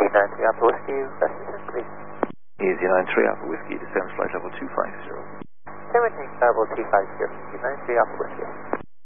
EZ93 Alpha Whiskey, rest descent, please. EZ93 Alpha Whiskey, descends flight level 250. Can we take level 250, EZ93 Alpha Whiskey.